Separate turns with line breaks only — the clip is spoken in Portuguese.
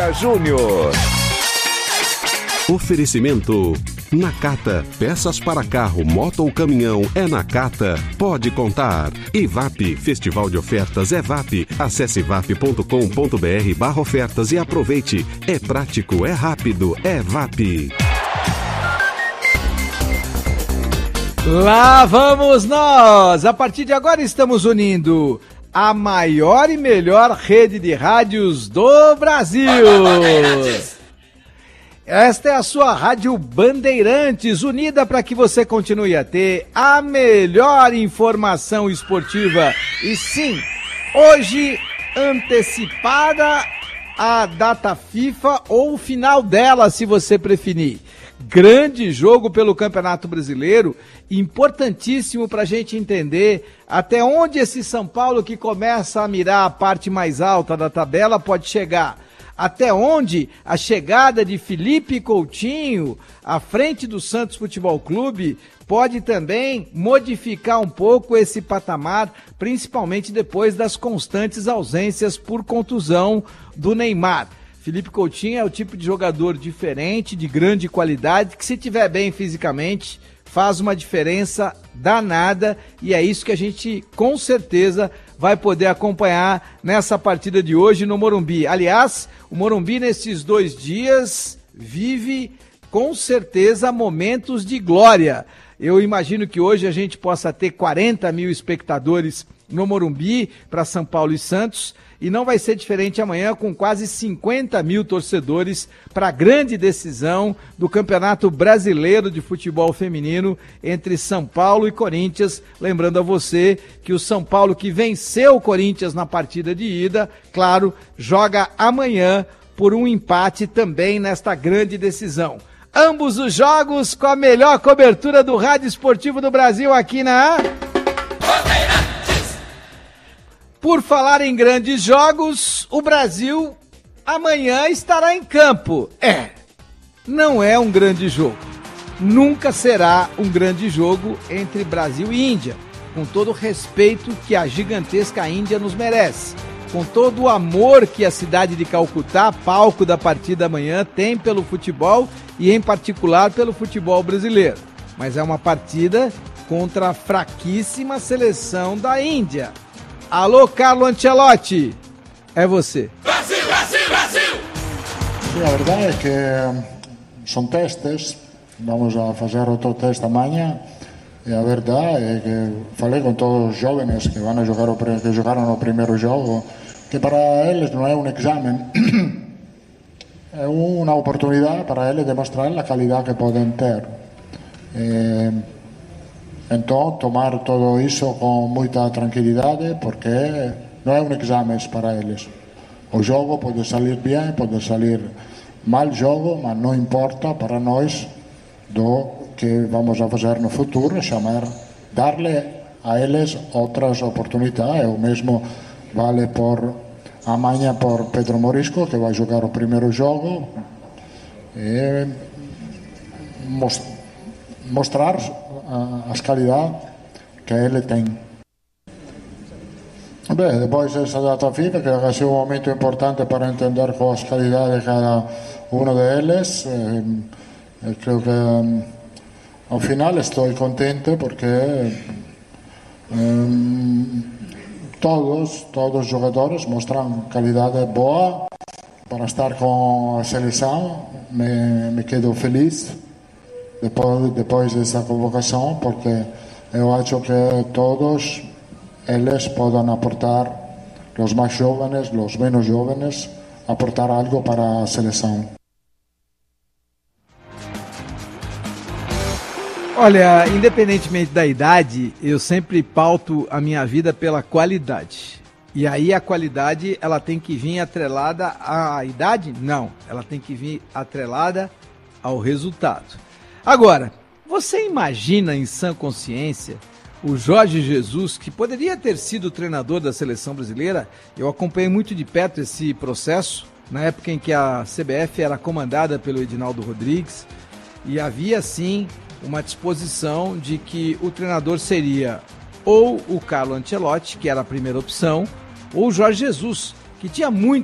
Boca Juniors.
Oferecimento Nakata, peças para carro, moto ou caminhão é Nakata, pode contar. EVAP, Festival de Ofertas EVAP. Acesse evap.com.br/ofertas e aproveite. É prático, é rápido, é EVAP.
Lá vamos nós! A partir de agora estamos unindo a maior e melhor rede de rádios do Brasil. Esta é a sua Rádio Bandeirantes, unida para que você continue a ter a melhor informação esportiva. E sim, hoje antecipada a data FIFA ou o final dela, se você preferir. Grande jogo pelo Campeonato Brasileiro, importantíssimo para a gente entender até onde esse São Paulo, que começa a mirar a parte mais alta da tabela, pode chegar. Até onde a chegada de Felipe Coutinho à frente do Santos Futebol Clube pode também modificar um pouco esse patamar, principalmente depois das constantes ausências por contusão do Neymar. Felipe Coutinho é o tipo de jogador diferente, de grande qualidade, que se tiver bem fisicamente faz uma diferença danada, e é isso que a gente com certeza vai poder acompanhar nessa partida de hoje no Morumbi. Aliás, o Morumbi nesses 2 dias vive com certeza momentos de glória. Eu imagino que hoje a gente possa ter 40 mil espectadores no Morumbi para São Paulo e Santos, e não vai ser diferente amanhã com quase 50 mil torcedores para a grande decisão do Campeonato Brasileiro de Futebol Feminino entre São Paulo e Corinthians. Lembrando a você que o São Paulo, que venceu o Corinthians na partida de ida, claro, joga amanhã por um empate também nesta grande decisão. Ambos os jogos com a melhor cobertura do Rádio Esportivo do Brasil aqui na... Por falar em grandes jogos, o Brasil amanhã estará em campo. Não é um grande jogo. Nunca será um grande jogo entre Brasil e Índia, com todo o respeito que a gigantesca Índia nos merece, com todo o amor que a cidade de Calcutá, palco da partida amanhã, tem pelo futebol e em particular pelo futebol brasileiro. Mas é uma partida contra a fraquíssima seleção da Índia. Alô, Carlo Ancelotti, é você.
Brasil, Brasil, Brasil!
Sí, a verdade é que son testes, vamos a fazer outro teste amanhã, e a verdade é que falei com todos os jovens que vão jogar que jogaram o primeiro jogo, que para eles não é um exame, é uma oportunidade para eles demonstrar a qualidade que podem ter. Então, tomar tudo isso com muita tranquilidade, porque não é um exame para eles. O jogo pode sair bem, pode sair mal jogo, mas não importa para nós do que vamos a fazer no futuro, dar-lhe a eles outras oportunidades. O mesmo vale por amanhã por Pedro Morisco, que vai jogar o primeiro jogo, e mostrar as qualidades que ele tem. Bem, depois dessa data FIFA, que vai ser um momento importante para entender com as qualidades de cada um deles, creio que ao final estou contente porque todos os jogadores mostram qualidade boa para estar com a seleção. Me quedo feliz depois dessa convocação, porque eu acho que todos eles podem aportar, os mais jovens, os menos jovens, aportar algo para a seleção.
Olha, independentemente da idade, eu sempre pauto a minha vida pela qualidade. E aí a qualidade, ela tem que vir atrelada à idade? Não, ela tem que vir atrelada ao resultado. Agora, você imagina em sã consciência o Jorge Jesus, que poderia ter sido o treinador da seleção brasileira? Eu acompanhei muito de perto esse processo, na época em que a CBF era comandada pelo Edinaldo Rodrigues, e havia sim uma disposição de que o treinador seria ou o Carlo Ancelotti, que era a primeira opção, ou o Jorge Jesus, que tinha muito